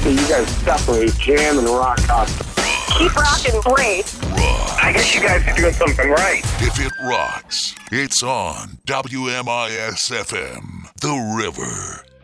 that you guys separate jam and rock constantly. Keep rocking, great. Rock. I guess you guys are doing something right. If it rocks, it's on WMIS FM, The River.